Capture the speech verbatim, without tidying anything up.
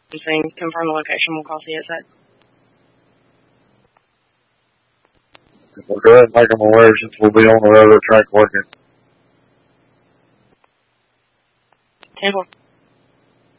thing, confirm the location, we'll call C S A. We'll go ahead and make them aware since we'll be on the railroad track working. ten four.